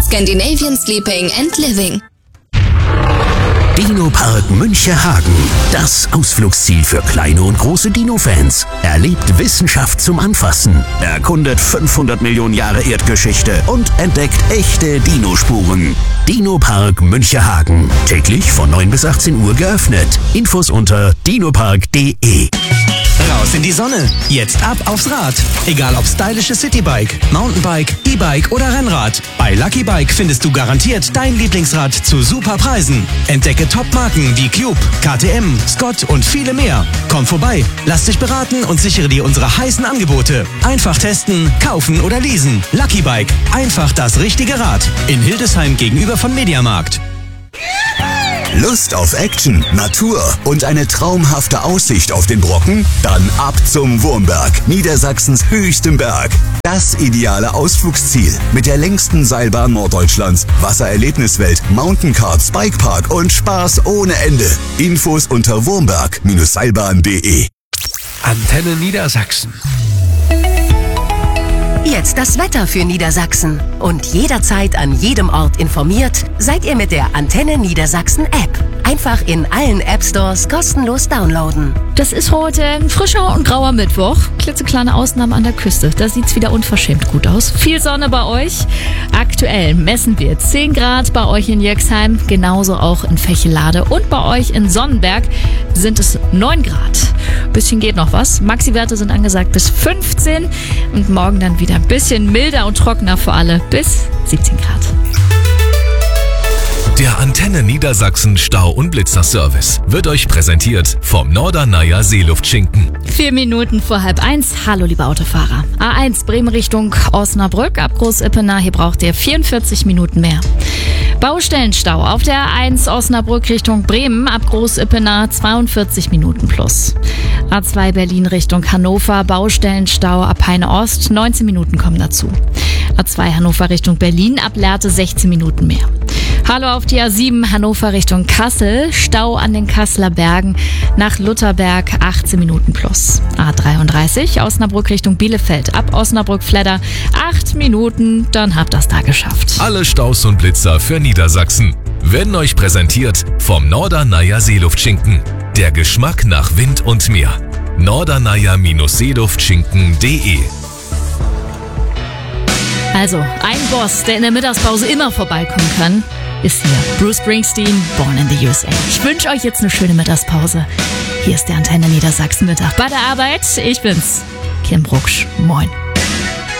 Scandinavian Sleeping and Living. Dino-Park Münchehagen. Das Ausflugsziel für kleine und große Dino-Fans. Erlebt Wissenschaft zum Anfassen, erkundet 500 Millionen Jahre Erdgeschichte und entdeckt echte Dinospuren. Dino-Park Münchehagen. Täglich von 9 bis 18 Uhr geöffnet. Infos unter dinopark.de. Raus in die Sonne. Jetzt ab aufs Rad. Egal ob stylisches Citybike, Mountainbike, E-Bike oder Rennrad. Bei Lucky Bike findest du garantiert dein Lieblingsrad zu super Preisen. Entdecke Top-Marken wie Cube, KTM, Scott und viele mehr. Komm vorbei, lass dich beraten und sichere dir unsere heißen Angebote. Einfach testen, kaufen oder leasen. Lucky Bike. Einfach das richtige Rad. In Hildesheim gegenüber von Mediamarkt. Lust auf Action, Natur und eine traumhafte Aussicht auf den Brocken? Dann ab zum Wurmberg, Niedersachsens höchstem Berg. Das ideale Ausflugsziel mit der längsten Seilbahn Norddeutschlands, Wassererlebniswelt, Mountaincards, Bikepark und Spaß ohne Ende. Infos unter wurmberg-seilbahn.de. Antenne Niedersachsen. Jetzt das Wetter für Niedersachsen. Und jederzeit an jedem Ort informiert, seid ihr mit der Antenne Niedersachsen App. Einfach in allen App-Stores kostenlos downloaden. Das ist heute ein frischer und grauer Mittwoch. Klitzekleine Ausnahme an der Küste. Da sieht's wieder unverschämt gut aus. Viel Sonne bei euch. Aktuell messen wir 10 Grad bei euch in Jörgsheim, genauso auch in Fechelade. Und bei euch in Sonnenberg sind es 9 Grad. Bisschen geht noch was. Maxi-Werte sind angesagt bis 15 und morgen dann wieder ein bisschen milder und trockener für alle bis 17 Grad. Der Antenne Niedersachsen Stau- und Blitzerservice wird euch präsentiert vom Norderneier Seeluftschinken. 4 Minuten vor 12:30. Hallo, liebe Autofahrer. A1 Bremen Richtung Osnabrück ab Groß-Ippener. Hier braucht ihr 44 Minuten mehr. Baustellenstau auf der A1 Osnabrück Richtung Bremen ab Groß-Ippener 42 Minuten plus. A2 Berlin Richtung Hannover. Baustellenstau ab Heine Ost. 19 Minuten kommen dazu. A2 Hannover Richtung Berlin ab Lehrte 16 Minuten mehr. Hallo auf die A7 Hannover Richtung Kassel. Stau an den Kasseler Bergen nach Lutherberg 18 Minuten plus. A33 Osnabrück Richtung Bielefeld ab Osnabrück-Fledder 8 Minuten. Dann habt ihr es da geschafft. Alle Staus und Blitzer für Niedersachsen werden euch präsentiert vom Norderneier Seeluftschinken. Der Geschmack nach Wind und Meer. Norderneier-Seeluftschinken.de. Also, ein Boss, der in der Mittagspause immer vorbeikommen kann, ist hier. Bruce Springsteen, Born in the USA. Ich wünsche euch jetzt eine schöne Mittagspause. Hier ist der Antenne Niedersachsen Mittag bei der Arbeit. Ich bin's, Kim Brucksch. Moin.